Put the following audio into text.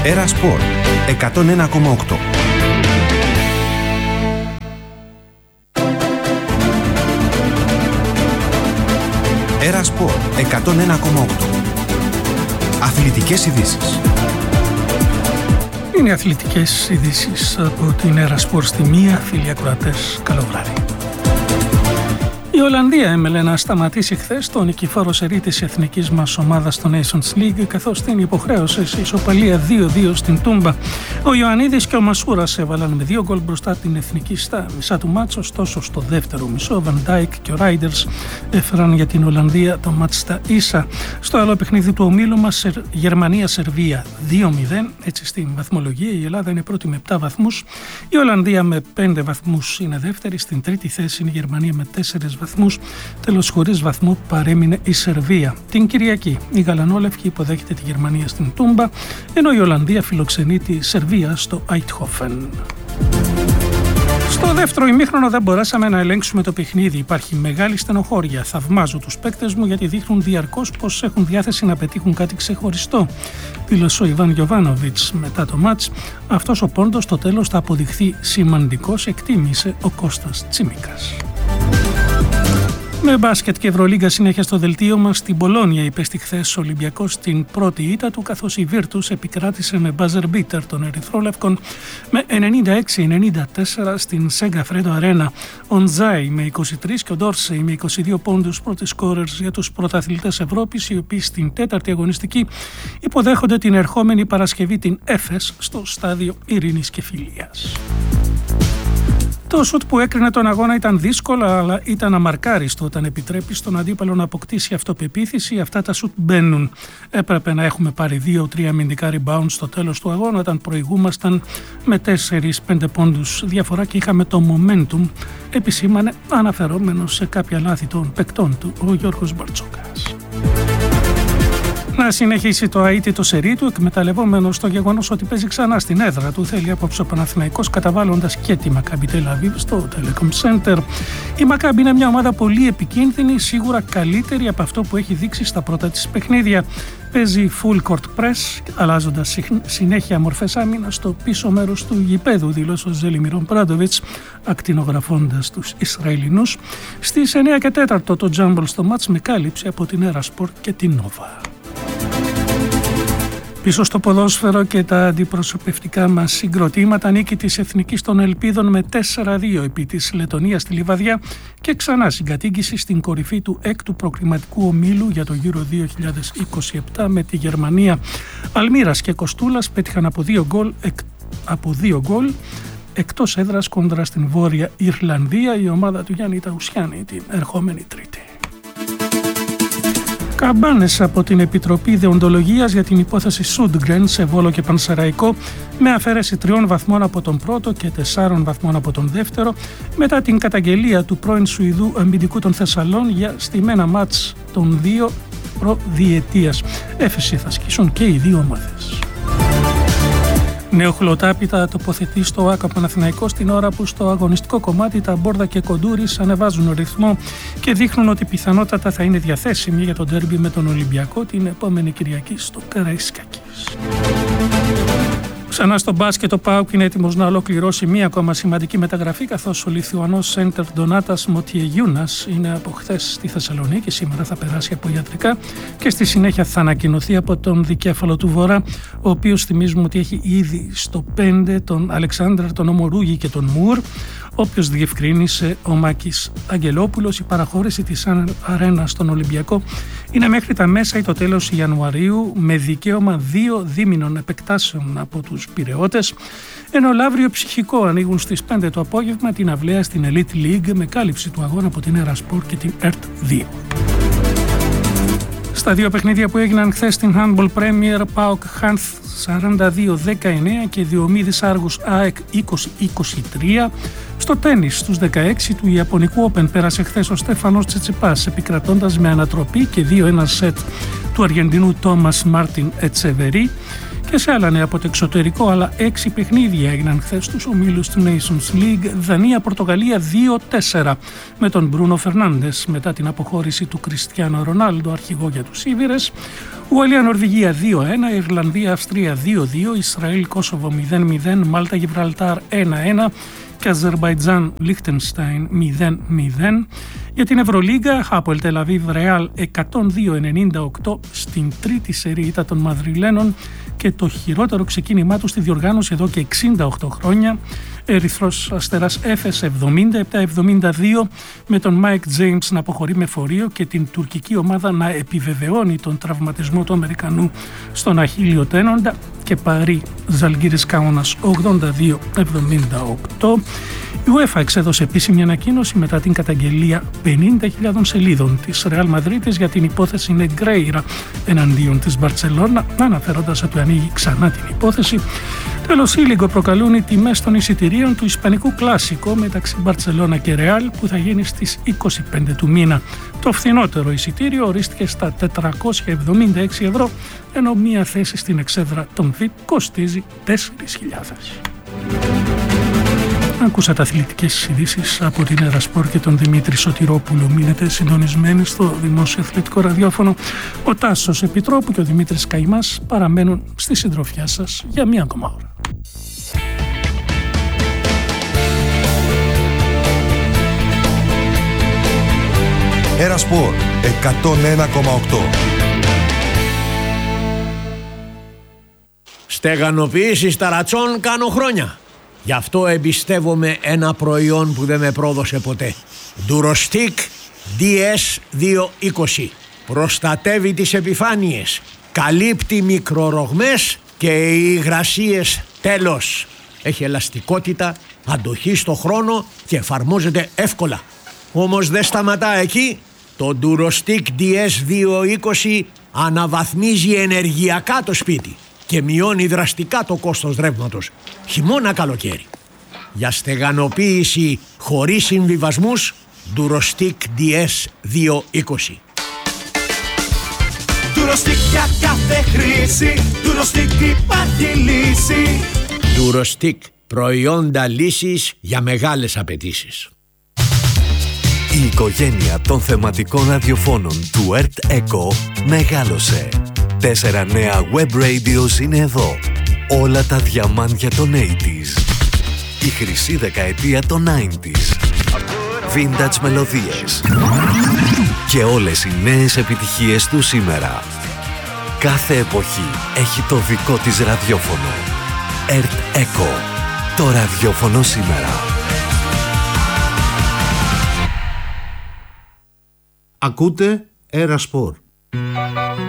Έρα Σπορ 101,8. Έρα Σπορ 101,8. Αθλητικές ειδήσεις. Είναι αθλητικές ειδήσεις από την Έρα Σπορ στη μία. Φίλοι ακροατές, καλό βράδυ. Η Ολλανδία έμελε να σταματήσει χθες το νικηφόρο σερί της εθνικής μας ομάδας στο Nations League, καθώς την υποχρέωσε σε ισοπαλία 2-2 στην Τούμπα. Ο Ιωαννίδης και ο Μασούρας έβαλαν με 2 γκολ μπροστά την εθνική στα μισά του μάτς, ωστόσο στο δεύτερο μισό ο Βαν Ντάικ και ο Ράιντερς έφεραν για την Ολλανδία το μάτς στα ίσα. Στο άλλο παιχνίδι του ομίλου μας, Γερμανία-Σερβία 2-0, έτσι στην βαθμολογία η Ελλάδα είναι πρώτη με 7 βαθμούς, η Ολλανδία με 5 βαθμούς είναι δεύτερη, στην τρίτη θέση είναι η Γερμανία με 4 βαθμούς, τέλος χωρίς βαθμό παρέμεινε η Σερβία. Την Κυριακή η Γαλανόλευκη υποδέχεται τη Γερμανία στην Τούμπα, ενώ η Ολλανδία φιλοξενεί τη Σερβία στο Αιτχόφεν. Στο δεύτερο ημίχρονο δεν μπορέσαμε να ελέγξουμε το παιχνίδι. Υπάρχει μεγάλη στενοχώρια. Θαυμάζω τους παίκτες μου γιατί δείχνουν διαρκώς πως έχουν διάθεση να πετύχουν κάτι ξεχωριστό, δήλωσε ο Ιβάν Γιοβάνοβιτς μετά το μάτς. Αυτός ο πόντος στο τέλος θα αποδειχθεί σημαντικός, εκτίμησε ο Κώστας Τσίμικας. Με μπάσκετ και Ευρωλίγκα συνέχεια στο δελτίο μας, στην Πολόνια υπέστη χθες ο Ολυμπιακός την πρώτη ήττα του, καθώς η Βίρτους επικράτησε με buzzer beater των Ερυθρόλευκων με 96-94 στην Σέγκα Φρέντο Αρένα. Ο Ντζάι με 23 και ο Ντόρσεϊ με 22 πόντους πρώτοι σκόρερς για τους πρωταθλητές Ευρώπης, οι οποίοι στην τέταρτη αγωνιστική υποδέχονται την ερχόμενη Παρασκευή την Έφες στο στάδιο Ειρήνης και Φιλίας. Το σουτ που έκρινε τον αγώνα ήταν δύσκολο, αλλά ήταν αμαρκάριστο όταν επιτρέπει στον αντίπαλο να αποκτήσει αυτοπεποίθηση. Αυτά τα σουτ μπαίνουν. Έπρεπε να έχουμε πάρει 2-3 αμυντικά rebound στο τέλος του αγώνα, όταν προηγούμασταν με 4-5 πόντους διαφορά και είχαμε το momentum, επισήμανε αναφερόμενος σε κάποια λάθη των παικτών του ο Γιώργος Μπαρτσόκας. Να συνεχίσει το αίτητο σερί του, εκμεταλλευόμενος το γεγονός ότι παίζει ξανά στην έδρα του, θέλει απόψε ο Παναθηναϊκός, καταβάλλοντας και τη Μακάμπι Τελ Αβίβ στο Telecom Center. Η Μακάμπι είναι μια ομάδα πολύ επικίνδυνη, σίγουρα καλύτερη από αυτό που έχει δείξει στα πρώτα της παιχνίδια. Παίζει full court press, αλλάζοντας συνέχεια μορφές άμυνας στο πίσω μέρος του γηπέδου, δήλωσε ο Ζελιμιρόν Πράντοβιτς, ακτινογραφώντας τους Ισραηλινούς. Στις 9 και 4 το τζάμπολ στο μάτς με κάλυψη από την Έρα Σπορ και την Νόβα. Πίσω στο ποδόσφαιρο και τα αντιπροσωπευτικά μας συγκροτήματα, νίκη της Εθνικής των Ελπίδων με 4-2 επί της Λετωνίας στη Λιβαδιά και ξανά συγκατοίκηση στην κορυφή του 6ου προκριματικού ομίλου για το Euro 2027 με τη Γερμανία. Αλμύρας και Κοστούλας πέτυχαν από 2 γκολ εκτός έδρας κόντρα στην Βόρεια Ιρλανδία, η ομάδα του Γιάννη Ταουσιάννη την ερχόμενη Τρίτη. Καμπάνες από την Επιτροπή Δεοντολογίας για την υπόθεση Σούντγκρεν σε Βόλο και Πανσεραϊκό, με αφαίρεση 3 βαθμών από τον πρώτο και 4 βαθμών από τον δεύτερο, μετά την καταγγελία του πρώην Σουηδού αμυντικού των Θεσσαλών για στημένα μάτς των 2 προδιετίας. Έφεση θα ασκήσουν και οι 2 ομάδες. Νεοχλωτάπητα τοποθετεί στο ΆΚΑ Παναθηναϊκός την ώρα που στο αγωνιστικό κομμάτι τα Μπόρδα και Κοντούρης ανεβάζουν ρυθμό και δείχνουν ότι πιθανότατα θα είναι διαθέσιμοι για τον ντέρμπι με τον Ολυμπιακό την επόμενη Κυριακή στο Καραϊσκάκης. Ξανά στο μπάσκετ, ο ΠΑΟΚ είναι έτοιμος να ολοκληρώσει μία ακόμα σημαντική μεταγραφή, καθώς ο Λιθουανός σέντερ Ντονάτας Μοτιεγιούνας είναι από χθες στη Θεσσαλονίκη. Σήμερα θα περάσει από ιατρικά και στη συνέχεια θα ανακοινωθεί από τον δικέφαλο του Βορρά, ο οποίος θυμίζουμε ότι έχει ήδη στο 5 τον Αλεξάνδρ, τον Ομορούγη και τον Μουρ. Όποιος διευκρίνησε ο Μάκης Αγγελόπουλος, η παραχώρηση της Αρένα στον Ολυμπιακό είναι μέχρι τα μέσα ή το τέλος Ιανουαρίου, με δικαίωμα 2 δίμηνων επεκτάσεων από τους Πειραιώτες, ενώ Λαύριο Ψυχικό ανοίγουν στις 5 το απόγευμα την αυλαία στην Elite League με κάλυψη του αγώνα από την Έρα Σπορ και την ΕΡΤ 2. Στα 2 παιχνίδια που έγιναν χθες στην Handball Premier, ΠΑΟΚ Χάνθ 42-19 και Διομήδης Άργους ΑΕΚ 20-23. Στο τένις, στους 16 του Ιαπωνικού Open, πέρασε χθες ο Στέφανος Τσιτσιπάς, επικρατώντας με ανατροπή και 2-1 σετ του Αργεντινού Τόμας Μάρτιν Ετσεβερί. Και Και σε άλλα νέα από το εξωτερικό, αλλά 6 παιχνίδια έγιναν χθες στους ομίλους του Nations League. Δανία-Πορτογαλία 2-4 με τον Μπρούνο Φερνάντες μετά την αποχώρηση του Κριστιάνο Ρονάλντο, αρχηγό για τους Ήβηρες. Ουαλία-Νορβηγία 2-1, Ιρλανδία-Αυστρία 2-2, Ισραήλ-Κόσοβο 0-0, Μάλτα-Γιβραλτάρ 1-1 και Αζερμπαϊτζάν-Λίχτενστάιν 0-0. Για την Ευρωλίγκα, Χάποελ Τελαβίβ Ρεάλ 102-98 στην τρίτη σερί ήττα των Μαδριλένων και το χειρότερο ξεκίνημά του στη διοργάνωση εδώ και 68 χρόνια. Ερυθρός Αστέρας Έφες 77-72 με τον Μάικ Τζέιμς να αποχωρεί με φορείο και την τουρκική ομάδα να επιβεβαιώνει τον τραυματισμό του Αμερικανού στον αχίλιο τένοντα. Και Παρί Ζαλγκίρις Κάουνας 82-78. Η UEFA εξέδωσε επίσημη ανακοίνωση μετά την καταγγελία 50.000 σελίδων της Ρεάλ Μαδρίτης για την υπόθεση Νεγκρέιρα εναντίον της Μπαρτσελώνα, αναφέροντας ότι ανοίγει ξανά την υπόθεση. Τέλος, ήλιγκο προκαλούν οι τιμές των εισιτηρίων του Ισπανικού Κλάσικο μεταξύ Μπαρτσελώνα και Ρεάλ που θα γίνει στις 25 του μήνα. Το φθηνότερο εισιτήριο ορίστηκε στα 476 ευρώ, ενώ μία θέση στην εξέδρα των VIP κοστίζει 4.000. Ακούσατε αθλητικές ειδήσεις από την Ερασπορ και τον Δημήτρη Σωτηρόπουλο. Μείνετε συντονισμένοι στο Δημόσιο Αθλητικό Ραδιόφωνο. Ο Τάσος Επιτρόπου και ο Δημήτρης Καϊμάς παραμένουν στη συντροφιά σας για μία ακόμα ώρα. Ερασπορ 101,8. Στεγανοποίηση ταρατσών κάνω χρόνια. Γι' αυτό εμπιστεύομαι ένα προϊόν που δεν με πρόδωσε ποτέ. Durostic DS220. Προστατεύει τις επιφάνειες, καλύπτει μικρορογμές και υγρασίες τέλος. Έχει ελαστικότητα, αντοχή στο χρόνο και εφαρμόζεται εύκολα. Όμως δεν σταματά εκεί. Το Durostic DS220 αναβαθμίζει ενεργειακά το σπίτι και μειώνει δραστικά το κόστος ρεύματος, χειμώνα καλοκαίρι. Για στεγανοποίηση χωρίς συμβιβασμούς, Durostic DS220. Durostic για κάθε χρήση, Durostic υπάρχει λύση. Durostic, προϊόντα λύσης για μεγάλες απαιτήσεις. Η οικογένεια των θεματικών ραδιοφώνων του Earth Echo μεγάλωσε. 4 νέα web radios είναι εδώ. Όλα τα διαμάντια των 80s. Η χρυσή δεκαετία των 90s. Vintage μελωδίες. Και όλες οι νέες επιτυχίες του σήμερα. Κάθε εποχή έχει το δικό της ραδιόφωνο. Earth Echo. Το ραδιόφωνο σήμερα. Ακούτε Ερασπορ.